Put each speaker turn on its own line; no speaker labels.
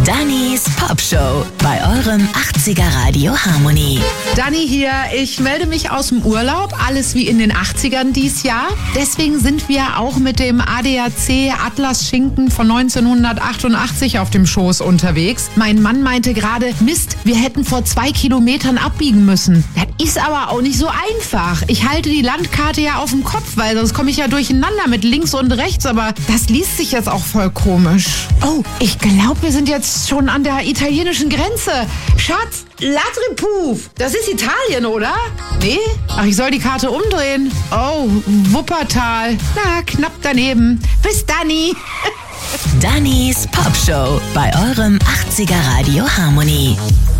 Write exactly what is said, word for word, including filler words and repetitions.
Dannys Popshow bei eurem achtziger Radio Harmony.
Dani hier, ich melde mich aus dem Urlaub, alles wie in den achtzigern dies Jahr. Deswegen sind wir auch mit dem A D A C Atlas Schinken von neunzehnhundertachtundachtzig auf dem Schoß unterwegs. Mein Mann meinte gerade, Mist, wir hätten vor zwei Kilometern abbiegen müssen. Das ist aber auch nicht so einfach. Ich halte die Landkarte ja auf dem Kopf, weil sonst komme ich ja durcheinander mit links und rechts, aber das liest sich jetzt auch voll komisch. Oh, ich glaube, wir sind jetzt schon an der italienischen Grenze. Schatz, Latripuf, das ist Italien, oder? Nee? Ach, ich soll die Karte umdrehen. Oh, Wuppertal. Na, knapp daneben. Bis Dani.
Dannys Popshow bei eurem achtziger Radio Harmony.